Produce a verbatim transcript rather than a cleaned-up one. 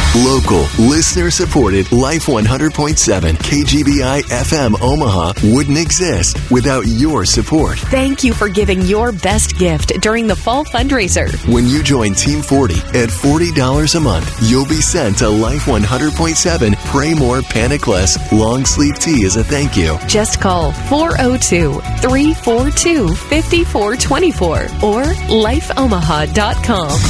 Local, listener-supported Life one hundred point seven K G B I F M Omaha wouldn't exist without your support. Thank you for giving your best gift during the fall fundraiser. When you join Team forty at forty dollars a month, you'll be sent a Life one hundred point seven Pray More, Panic Less long sleeve tee as a thank you. Just call four oh two, three four two, five four two four or life omaha dot com.